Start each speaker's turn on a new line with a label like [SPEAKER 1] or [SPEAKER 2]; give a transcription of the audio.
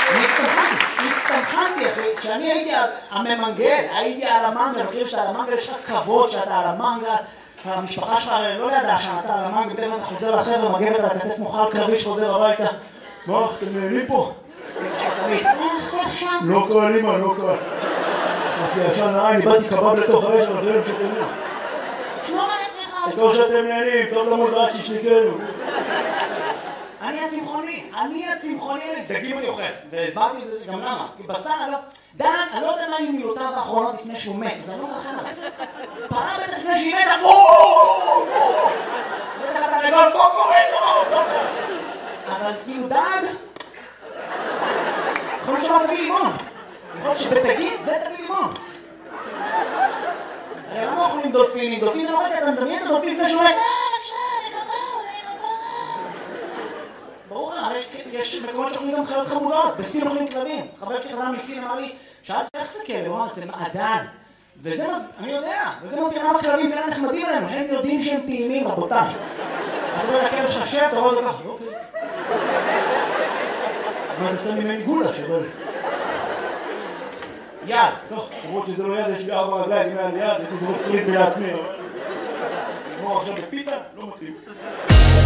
[SPEAKER 1] הצטמחנתי, אחי. כשאני הייתי הממנגל, הייתי על המנגל, מכיר שאתה על המנגל, יש לך כבוד שאתה על המנגל, המשפחה שלך לא ידעה שאתה על המנגל, פתאום אתה חוזר לחבר'ה, מגבת על הכתף מוכל קרבי שחוזר הביתה. מה, אתם נהנים פה? לא קל, אמא, לא קל. עשי ישן לעין, איבדתי קבב לתוך האש, אבל זה לא שתהנים.
[SPEAKER 2] שמור על עצמך.
[SPEAKER 1] תקור שאתם נהנים, טוב למוד רק שישליקנו. אני הצמחוני, דגים אני אוכל, והסברתי את זה גם למה, כי בשר דג, אני לא יודע מה היו מילותיו האחרונות לפני שהוא מת, אז אני לא מרחם עליו. פרה בטח לפני שהיא מתה, בטח אתה לגול, קוקוריקו, אבל כאילו דג, יכול להיות שאמר תביא לימון, יכול להיות שבדגים זה תביא לימון. הרי למה אוכלים דולפינים? דולפין זה לא רגע, אתה מדמיין את הדולפין לפני שהוא מת. ברור, הרי יש מקומות שאוכלים גם חיות חמודות, בסין אוכלים כלבים. חבר שלי חזר מסין אמר לי, שאלתי איך זה כלב? הוא אמר, זה מעדן. וזה אני יודע, וזה מסביר למה כלבים כאלה נחמדים עלינו, הם יודעים שהם טעימים, רבותיי. אתה רואה לכלב שלך שב, אתה רואה אותו ככה, אוקיי. אבל אתה שם ממני גולה שבא לי. יד, טוב, למרות שזה לא יד, יש לי 4 רגליים, אם היה לי יד, הייתי זרוק פריז בעצמי. נגמור עכשיו בפיתה, לא מתאים.